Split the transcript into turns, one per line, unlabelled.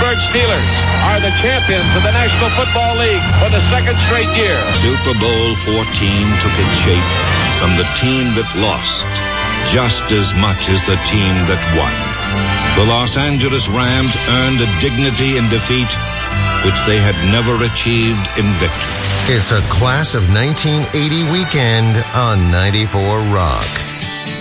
Pittsburgh Steelers are the champions of the National Football League for the second straight year.
Super Bowl 14 took its shape from the team that lost just as much as the team that won. The Los Angeles Rams earned a dignity in defeat which they had never achieved in victory.
It's a Class of 1980 weekend on 94 Rock.